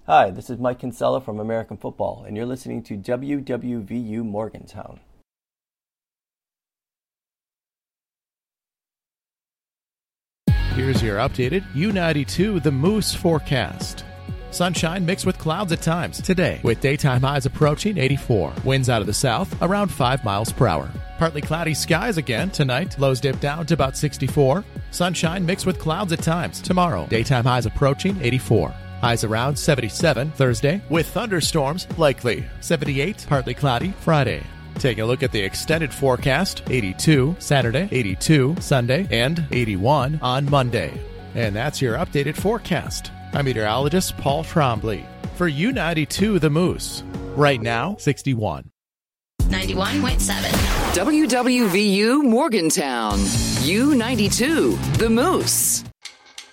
Hi, this is Mike Kinsella from American Football, and you're listening to WWVU Morgantown. Here's your updated U92 The Moose forecast. Sunshine mixed with clouds at times today, with daytime highs approaching 84. Winds out of the south around 5 miles per hour. Partly cloudy skies again tonight. Lows dip down to about 64. Sunshine mixed with clouds at times. Tomorrow, daytime highs approaching 84. Highs around 77 Thursday, with thunderstorms likely. 78, partly cloudy Friday. Taking a look at the extended forecast, 82 Saturday, 82 Sunday, and 81 on Monday. And that's your updated forecast. I'm meteorologist Paul Trombley for U92 The Moose. Right now, 61. 91.7. WWVU Morgantown. U92 The Moose.